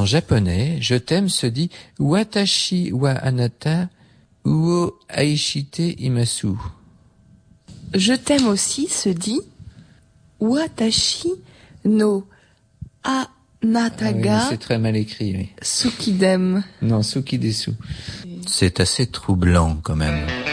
En japonais, je t'aime se dit watashi wa anata uo aishite imasu. Je t'aime aussi se dit watashi no anata ga c'est très mal écrit, oui. tsukidem. Non, tsukidesu. C'est assez troublant quand même.